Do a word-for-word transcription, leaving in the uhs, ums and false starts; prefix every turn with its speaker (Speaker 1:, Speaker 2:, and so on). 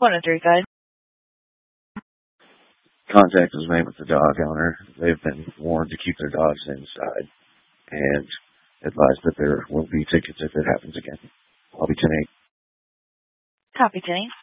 Speaker 1: one oh three five.
Speaker 2: Contact was made with the dog owner. They've been warned to keep their dogs inside and advised that there will be tickets if it happens again. I'll be ten eight.
Speaker 1: Copy, ten eight.